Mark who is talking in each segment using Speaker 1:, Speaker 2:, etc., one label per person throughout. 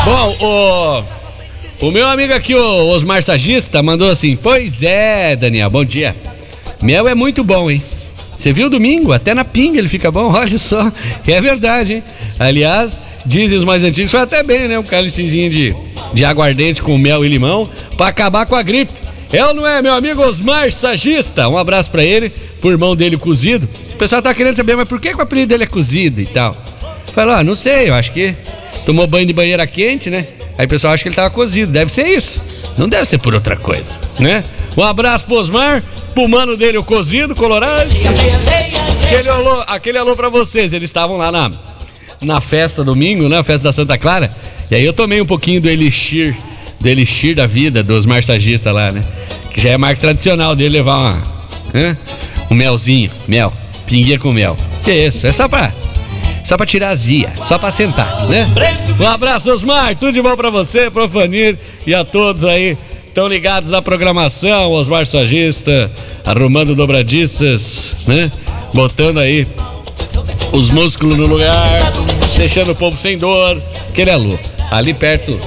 Speaker 1: Bom, o meu amigo aqui, o Osmar Sagista, mandou assim: pois é, Daniel, bom dia. Mel é muito bom, hein? Você viu domingo? Até na pinga ele fica bom, olha só. É verdade, hein? Aliás, dizem os mais antigos, foi até bem, né? Um cálicezinho de aguardente com mel e limão pra acabar com a gripe. É ou não é, meu amigo Osmar Sagista? Um abraço pra ele, pro irmão dele cozido. O pessoal tá querendo saber, mas por que o apelido dele é cozido e tal? Falou, não sei, eu acho que tomou banho de banheira quente, né? Aí o pessoal acha que ele tava cozido, deve ser isso. Não deve ser por outra coisa, né? Um abraço pro Osmar, pro mano dele, o cozido, colorado. Aquele alô pra vocês, eles estavam lá na festa domingo, né? A festa da Santa Clara. E aí eu tomei um pouquinho do elixir da vida, dos marsagistas lá, né? Que já é marca tradicional dele levar um melzinho, pinguinha com mel. Que isso, é só pra tirar a azia, só pra sentar, né? Um abraço, Osmar, tudo de bom pra você, pro Fanir e a todos aí estão ligados na programação. Osmar Sagista, arrumando dobradiças, né? Botando aí os músculos no lugar, deixando o povo sem dor. Aquele alô, ali perto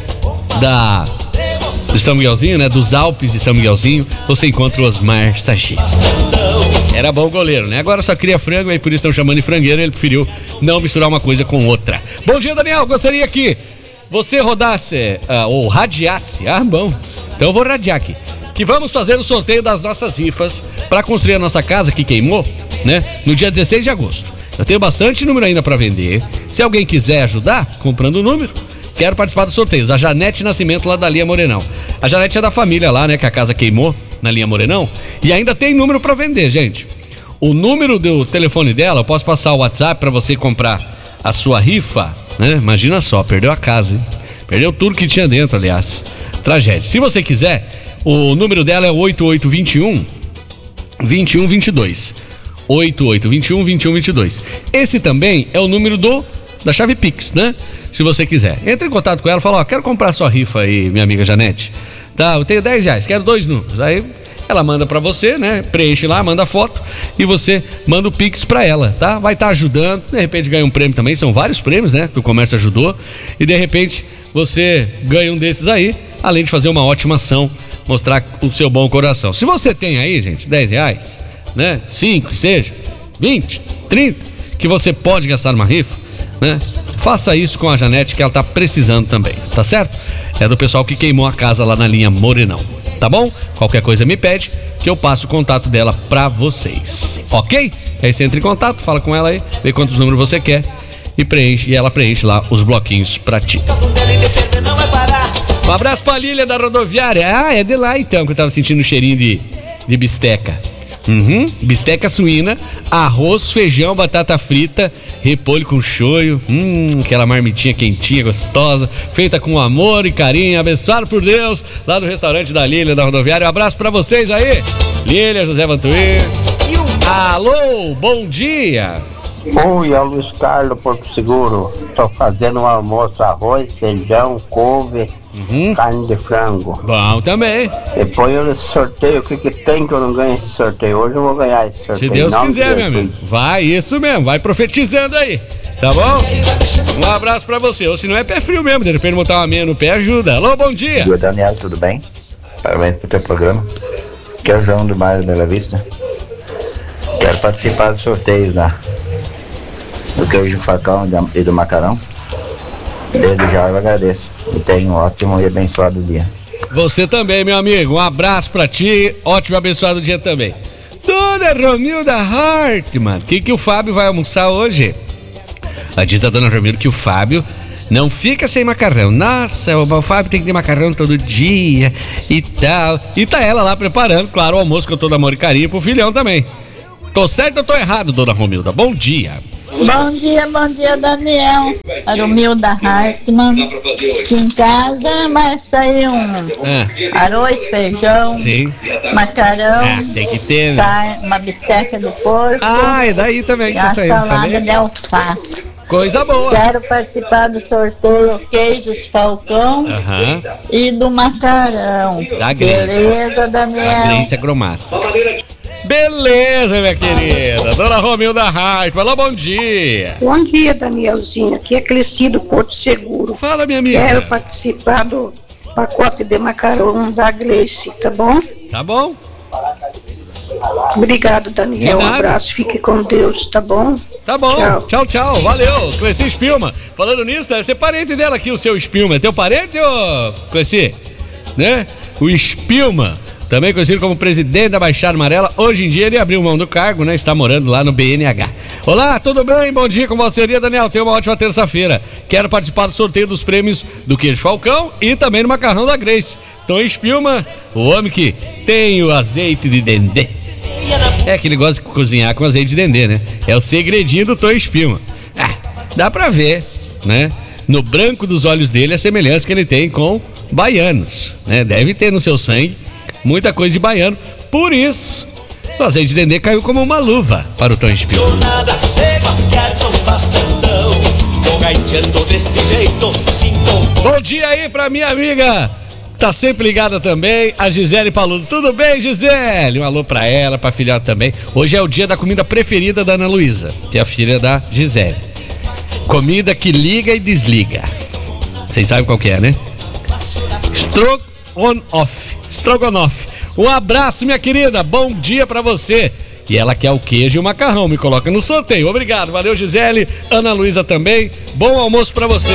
Speaker 1: de São Miguelzinho, né? Dos Alpes de São Miguelzinho, você encontra o Osmar Sagista. Era bom goleiro, né? Agora só cria frango, aí por isso estão chamando de frangueiro. Ele preferiu não misturar uma coisa com outra. Bom dia, Daniel. Gostaria que você rodasse, ou radiasse. Ah, bom. Então eu vou radiar aqui. Que vamos fazer o sorteio das nossas rifas para construir a nossa casa que queimou, né? No dia 16 de agosto. Eu tenho bastante número ainda para vender. Se alguém quiser ajudar, comprando o número, quero participar dos sorteios. A Janete Nascimento, lá da Linha Morenão. A Janete é da família lá, né? Que a casa queimou na Linha Morenão. E ainda tem número para vender, gente. O número do telefone dela, eu posso passar o WhatsApp para você comprar a sua rifa, né? Imagina só, perdeu a casa, hein? Perdeu tudo que tinha dentro, aliás. Tragédia. Se você quiser, o número dela é 8821-2122. 8821-2122. Esse também é o número da chave Pix, né? Se você quiser. Entre em contato com ela e fala, quero comprar sua rifa aí, minha amiga Janete. Tá, eu tenho R$10, quero 2 números. Aí ela manda pra você, né? Preenche lá, manda foto e você manda o Pix pra ela, tá? Vai estar ajudando, de repente ganha um prêmio também, são vários prêmios, né? Que o comércio ajudou e de repente você ganha um desses aí, além de fazer uma ótima ação, mostrar o seu bom coração. Se você tem aí, gente, R$10, né? 5, seja 20, 30, que você pode gastar numa rifa, né? Faça isso com a Janete, que ela tá precisando também, tá certo? É do pessoal que queimou a casa lá na Linha Morenão, tá bom? Qualquer coisa me pede que eu passo o contato dela pra vocês, ok? Aí você entra em contato, fala com ela aí, vê quantos números você quer e ela preenche lá os bloquinhos pra ti. Um abraço pra Lília da rodoviária. Ah, é de lá então que eu tava sentindo o cheirinho de bisteca. Bisteca suína, arroz, feijão, batata frita, repolho com shoyu, aquela marmitinha quentinha, gostosa, feita com amor e carinho, abençoado por Deus, lá no restaurante da Lília da rodoviária. Um abraço pra vocês aí, Lília, José Vantuí. Alô, bom dia.
Speaker 2: Oi, é o Luiz Carlos Porto Seguro. Tô fazendo um almoço, arroz, feijão, couve, carne de frango.
Speaker 1: Bom também.
Speaker 2: Depois eu sorteio o que tem que eu não ganho esse sorteio. Hoje eu vou ganhar esse sorteio.
Speaker 1: Se Deus quiser, meu amigo. Vai, isso mesmo, vai profetizando aí. Tá bom? Um abraço pra você. Ou se não é pé frio mesmo, de repente botar uma meia no pé ajuda. Alô, bom dia.
Speaker 3: Oi, Daniel, tudo bem? Parabéns pro teu programa. Aqui é o João do Mário Bela Vista. Quero participar dos sorteios do queijo facão e do macarrão. Desde já eu agradeço. E tenha um ótimo e abençoado dia.
Speaker 1: Você também, meu amigo. Um abraço pra ti. Ótimo e abençoado dia também. Dona Romilda Hartmann. O que o Fábio vai almoçar hoje? Ela diz a dona Romilda que o Fábio não fica sem macarrão. Nossa, o Fábio tem que ter macarrão todo dia e tal. E tá ela lá preparando, claro, o almoço com todo amor e carinho pro filhão também. Tô certo ou tô errado, dona Romilda? Bom dia.
Speaker 4: Bom dia, Daniel. Romilda Hartmann. Aqui em casa vai sair arroz, feijão,
Speaker 1: sim,
Speaker 4: macarrão,
Speaker 1: tem que ter, né?
Speaker 4: Carne, uma bisteca de porco.
Speaker 1: Ah, e daí também.
Speaker 4: E a salada de alface.
Speaker 1: Coisa boa.
Speaker 4: Quero participar do sorteio Queijos Falcão e do macarrão.
Speaker 1: Da Grência.
Speaker 4: Beleza, Daniel?
Speaker 1: Da Grência Gromassa. Beleza, minha querida. Dona Romilda Reis, falou bom dia.
Speaker 5: Bom dia, Danielzinho. Aqui é Crescido Porto Seguro.
Speaker 1: Fala, minha amiga.
Speaker 5: Quero participar do pacote de macarrão da Gleice, tá bom?
Speaker 1: Tá bom.
Speaker 5: Obrigado, Daniel. Um abraço, fique com Deus, tá bom?
Speaker 1: Tá bom. Tchau. Valeu. Cleci Spilman. Falando nisso, deve ser parente dela aqui, o seu Spilman. É teu parente, ô Cleci? Né? O Spilman, também conhecido como presidente da Baixada Amarela. Hoje em dia ele abriu mão do cargo, né? Está morando lá no BNH. Olá, tudo bem? Bom dia com você, Daniel. Tenha uma ótima terça-feira. Quero participar do sorteio dos prêmios do Queijo Falcão e também do macarrão da Grace. Tom Spilman, o homem que tem o azeite de dendê. É que ele gosta de cozinhar com azeite de dendê, né? É o segredinho do Tom Spilman. Dá pra ver, né? No branco dos olhos dele a semelhança que ele tem com baianos, né? Deve ter no seu sangue muita coisa de baiano. Por isso, o azeite de dendê caiu como uma luva para o Tom Spilman. Bom dia aí pra minha amiga, tá sempre ligada também, a Gisele Paludo. Tudo bem, Gisele? Um alô pra ela, pra filhota também. Hoje é o dia da comida preferida da Ana Luísa, que é a filha da Gisele. Comida que liga e desliga. Vocês sabem qual que é, né? Strogonoff. Um abraço, minha querida. Bom dia pra você. E ela quer o queijo e o macarrão. Me coloca no sorteio. Obrigado. Valeu, Gisele. Ana Luísa também. Bom almoço pra você.